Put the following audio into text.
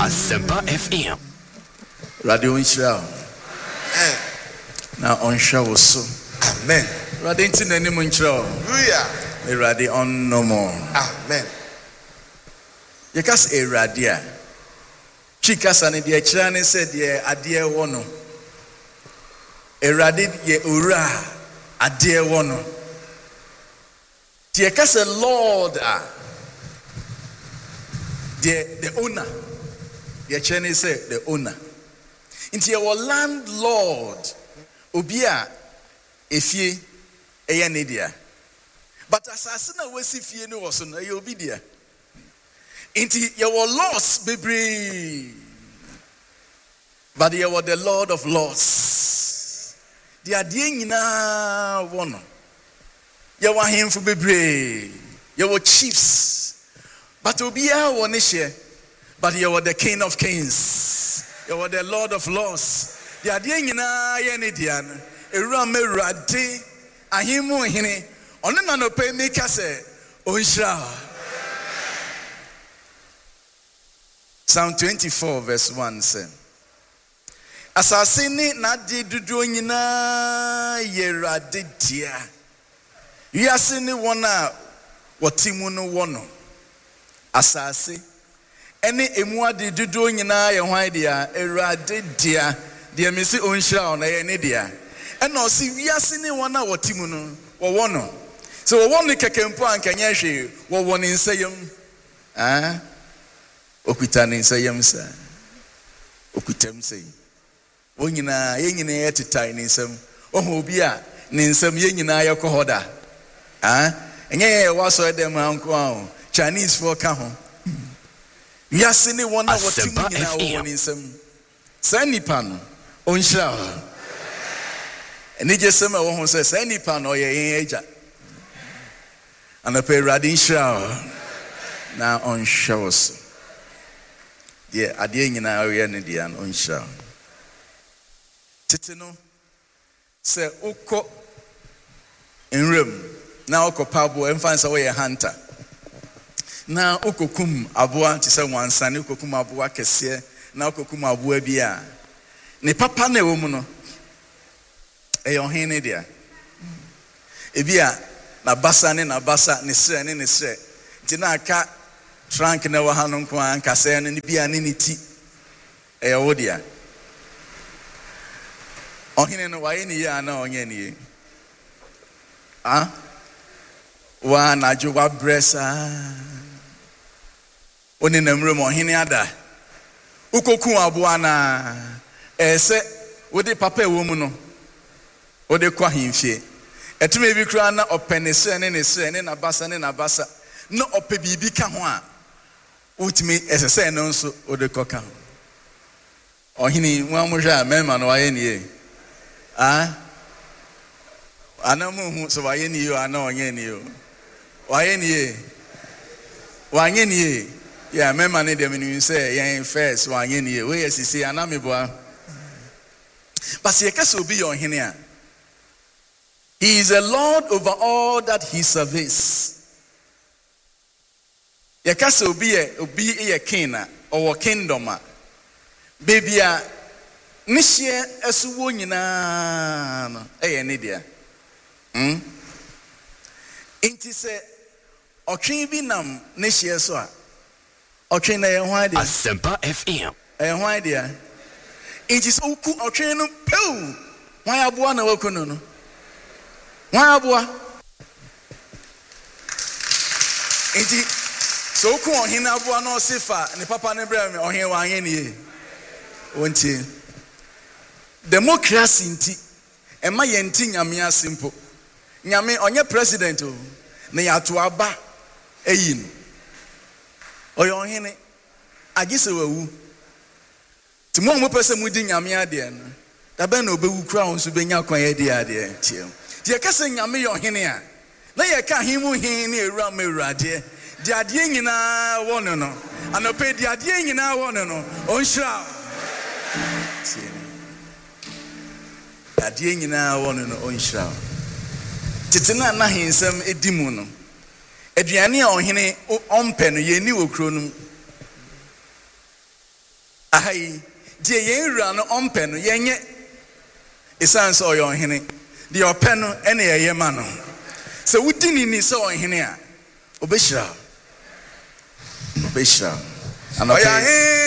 Asempa FM. Radio Israel. Now on show so. Amen. Radio in any munchro. Hallelujah. Radio on no more. Amen. Yekas a radia. Chikas and the Chinese said, ye adia wono. A radid ye ura adia wono. Yekas a Lord the owner. The Chinese say the owner. Into your landlord, Ubia, efie, eyanidia. But asasina wesi fie no was on your obidia. Into your loss, baby. But you were the Lord of Lords. The adiena one. You were him for baby. You were chiefs. But Ubia one share. But you were the King of Kings. You were the Lord of Lords. The adiena yenidian. Erame rade. Ahimu hine. Onena no pe me kase. Onshra. Psalm 24 verse 1 says, Asasini na di dudu nyina yerade dia. Yasini wona watimu no wono. Asasi eni emua di dudu nyina ye hwan dia erade dia. Dia mesi onhira ona ye ne dia. Ena osi wiasini wona watimu no wo wono. So wo wono kekempo ankanya hwe wo wono nsayem. Okuta ne nsayem sa. Okutam sei. Onyina ye nyina ye tetai ne nsam. Oho obi a ne nsam ye nyina ye kohoda. Enye ye waso dem anko a Chinese for ka ho. Wiasini wona watimu nyina wo wono nsam. Sa nipa no onhira. Eni jesem e wo ho se sa nipa no ye yen agya. Anape radin shira na on shows. Yeah, ade nyina we ne dia on shira. Tete no se ukọ enrem na okopa abo emfansa we hunter. Na okokum aboa ti se wansane okokum aboa kese na okokum aboa bi a ne papa na ewo mu no eyohene dia ebi a na basa ne sre ti na aka trunk na wa hanu nko an kase ne bi a ne ti eyo dia ohene no waye ni ya na onye ni wa na jo wa bresa oni na mrem ohene ada ukoku aboa na ese wode papa ewo mu no wode kwa himfie etume bi kura na openese ne na basa no ope bibi ka ho a utimi esese no nso wode koka ohene wa mo hwa mema no waye ni anamu hu so waye ni yo ana onye ni yo waye ni wanye ni ya mema ne dem ni say yen first wanye ni we yesisi anameboa but ye kase obi yo hene a he is a lord over all that he serves. Ye kase obi ye king na or kingdom a baby a nihye esuwo nyina no eye ne dia inti se otwen bi nam nihye so a otwen na ye hwan dia Asempa FM. Hwan dia inti se oku otwen no pew hwan aboa na waku no no hwan aboa inti so oku ohina aboa no sifa ne papa ne bra me ohen wa anye ne wonti democracy inti ema ye nti nyame asimpo nyame onye president o na ya to aba eyin oyo ohene agise wawu ti mo pese mu di nyame ade no da be na obewu kura ho so benya kwan ye di ade tie ti ye kase nyame yo ohene a na ye ka himu hin na ewura ma ewurade di ade nyina wono no anope di ade nyina wono no onhira ade nyina wono no onhira titena na hinsam edimu no aduane a ohene ompe no ye ni wokro no ahai die yen wura no ompe no yenye esan so yo hene de ope no ene yeye ma no se wudi ni so hene a obeshira ana